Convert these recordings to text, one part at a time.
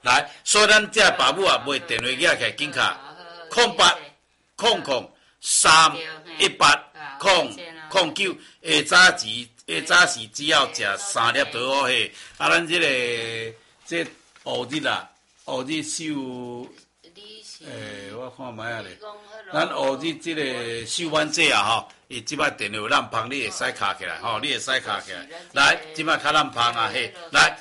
来，所以咱这爸母啊，买电话寄起来，紧卡0800318009，下早时只要食3粒就好嘿。啊，咱这个乌日啊，乌日秀，我看卖啊咧，咱乌日这个秀湾姐啊吼，伊即摆电话咱芳，你会使卡起来吼，你会使卡起来。来，即摆较咱芳啊嘿，来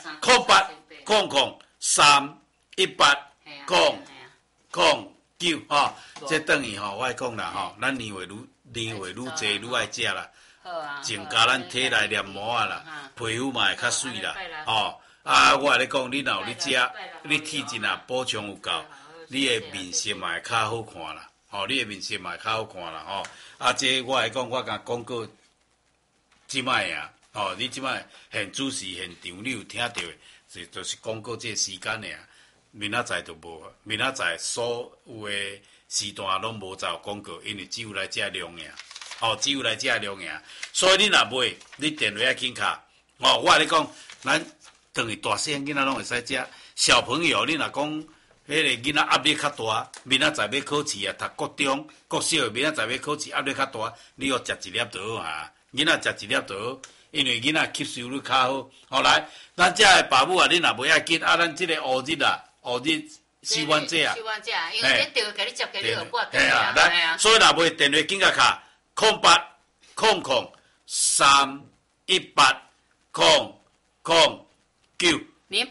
0800318009吼，这等于吼，我讲啦吼，咱年岁愈济愈爱食啦。增加咱体内黏膜啊啦，皮肤嘛会较水啦，吼啊！我来讲，你若有咧食，你体质啊补充有够，你的面色嘛会较好看啦，吼，你的面色嘛会较好看啦，吼啊！这我来讲，我甲广告即摆啊，吼，你即摆现主持现场，你有听到的，就是广告这时间尔，明仔载就无，明仔载所有的时段拢无走广告，因为只有来遮量尔。只有来遮量尔，所以你若买，你电话要紧卡。我跟你讲，咱等于大细囡仔拢会使食。小朋友，你若讲，迄个囡仔压力较大，明仔载要考试啊，读国中、国小，明仔载要考试压力较大，你要食一粒就好啊。囡仔食一粒就好，因为囡仔吸收率较好。好来，咱遮个爸母啊，你若袂要紧啊，咱即个乌日啊，乌日洗碗者啊， 因为这电话给你接，给你有挂电啊，来，所以若买电话紧甲卡。0800318009。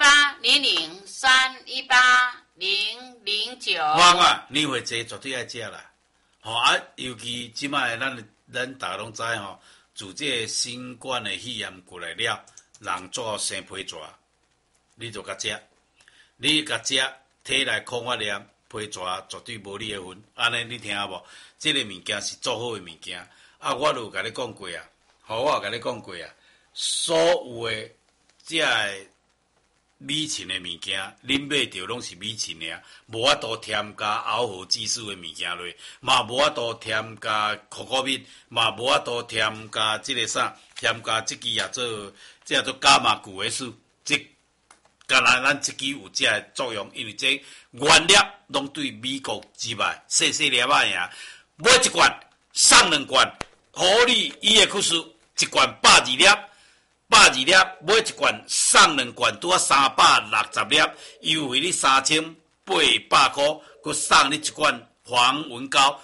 0800318009。 我讲年岁济绝对爱食啦，吼啊，尤其即摆咱大家拢知吼，自这新冠的肺炎过来了，人做生皮蛇，你就甲食，你甲食，体内抗发炎。皮蛇绝对无你的份，安尼你听无？这个物件是做好的物件。啊，我就有甲你讲过啊，我有甲你讲过啊，所有的这个美禽的物件，恁买着拢是美禽的，无法度添加熬合技术的物件落，嘛无法度添加可可蜜，嘛无法度添加这个啥，添加这支也做，这叫做伽马谷维素，干那咱这支有这个作用，因为这原料拢对美国之外细粒仔呀，买一罐送2罐，互你伊的酷数一罐120粒，买一罐送2罐，拄啊360粒，优惠你3800块，佮送你一罐防蚊膏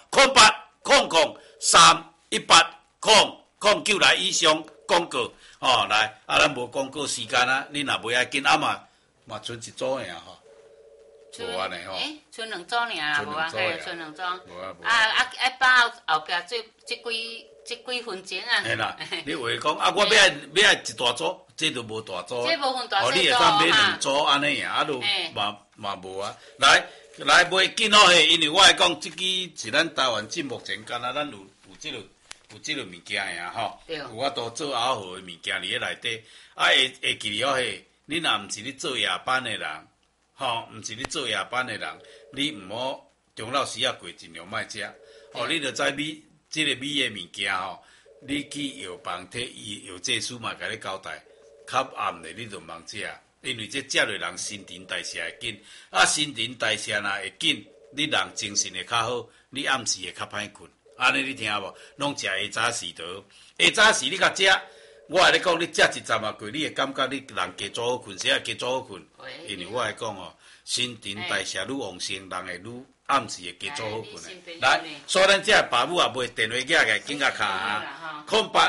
，0800318009来以上广告，来啊，咱无广告时间啊，你若袂要紧啊嘛剩一组尔吼。无安尼吼， 剩2组尔啦，无啊，嘿，剩2组。把后壁这几分钱啊。 嘿啦，你话讲啊，我要一大组，这都无大组。 这无分大组。 你会当买2组安尼呀，都嘛无啊。来买紧哦嘿，因为我来讲，这支是咱台湾至目前干那咱有这个物件呀吼，有法度做熬好的物件伫咧内底。会记了嘿，你若毋是咧做夜班的人。毋是你做夜班的人，你毋好中昼时啊过，尽量莫食。你着知这个米的物件你去药房摕药剂师嘛，甲你交代，较暗的你就毋通食，因为这食落人新陈代谢会紧，新陈代谢若会紧，你人精神会较好，你暗时会较歹困。安尼你听无？拢食下早时就好，下早时你甲食。我来讲，你食一阵啊过，你会感觉你人加做好困，时啊加做好困。因为我来讲新陈代谢愈旺盛，人会愈暗时会加做好困的。来，所以咱这爸母啊，买电话寄来，紧甲卡啊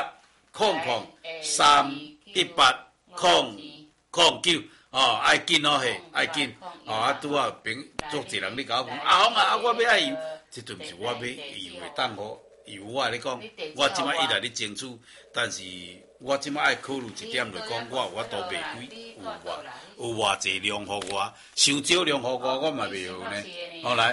，0800318009，爱紧哦嘿，爱紧。拄啊朋做一人，你甲我讲我要爱用，这阵是我要用的，当好。由我来讲，我即摆一直咧争取，但是我即摆爱考虑一点，就讲我有法度卖几有偌济量互我，伤少量互我嘛袂好呢。好来，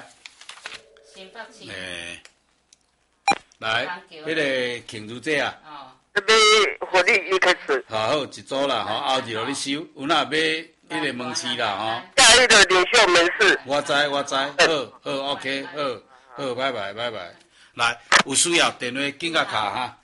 来，迄个庆祝姐啊， 要火力一开始。 好，一组啦，后日互你收，有哪要迄个门市啦， 下一个领袖门市。 我知，好，OK，好，拜拜。来，有需要电话紧甲卡哈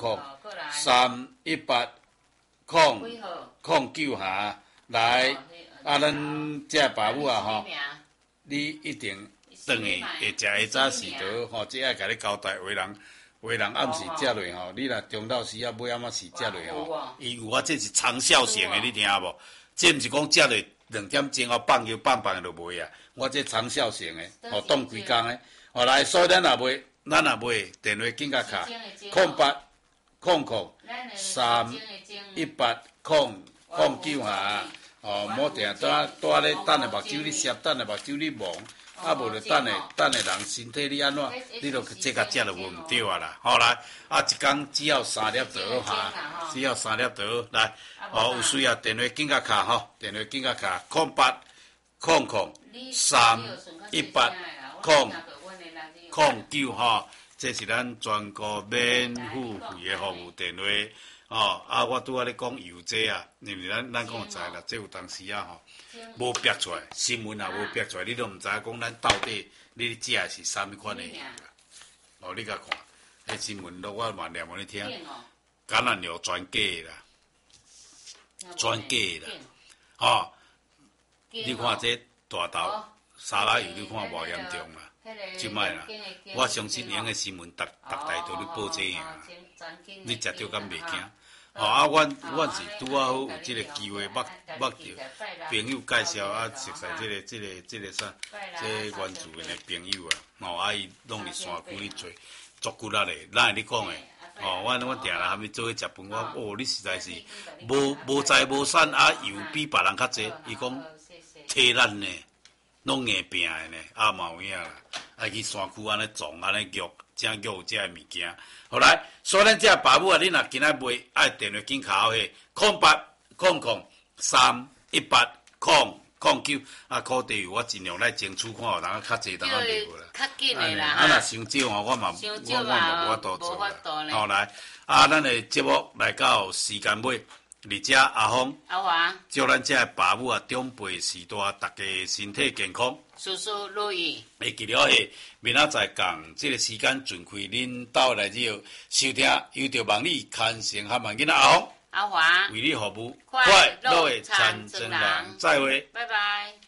，0800318009哈，来啊，咱这爸母啊吼，你一定转去会食下早时倒吼，这爱甲你交代，为人暗时食落吼，你若中昼时啊尾暗时食落吼，伊有啊，这是长效型的，你听无？这毋是讲食落2点钟后放油放就袂啊，我这长效型的，吼冻几工的，吼来，所以咱若买电话紧甲卡080038001809哈，哦，莫定带咧等下目睭你摄，等下目睭你望。啊，无就等下人身体你安怎，你就这甲食就无毋对啊啦。好来，啊一工只要3粒就好哈，只要3粒就好。来，哦有需要电话紧甲卡吼，电话紧甲卡0800380009吼，这是咱全国免付费的服务电话。哦，啊，我拄仔咧讲油这啊，因为咱讲知啦，这有当时啊吼，无逼出来，新闻也无逼出来，你都毋知影讲咱到底你食的是啥物款的油啊？哦，你甲看，迄新闻都我嘛念互你听，橄榄油全假的啦，全假的啦，吼，你看这大豆沙拉油，你看无严重啦。即摆啦，我相信用个新闻，逐台都咧报这样啦。你食着敢袂惊？哦啊，阮是拄啊好有即个机会，捌着朋友介绍啊，熟悉即个啥，即原住民的朋友啊，哦啊伊拢伫山区咧做，足骨力嘞，咱会咧讲诶。哦，阮定来下面做伙食饭，我哦，你实在是无财无产啊，油比别人较济，伊讲体力呢。拢硬拼的呢，啊嘛有影啦，爱去山区安尼种安尼育，正育有这物件。好来，所以咱这爸母啊，你若今仔买，爱电话紧卡好去0800380009啊，考虑我尽量来争取看，有人较济当啊卖无啦。 较紧的啦。 啊，若伤少哦，我嘛无法度做啦。好来，啊，咱的节目来到时间尾。而且阿峰、 阿华， 祝咱这爸母啊长辈时代，大家身体健康， 事事如意。 会记了下，明仔载共这个时间准开恁兜来之收听，有着望你牵成和万囡仔阿峰、 阿华为你服务， 快乐的参政人，再会， 拜拜。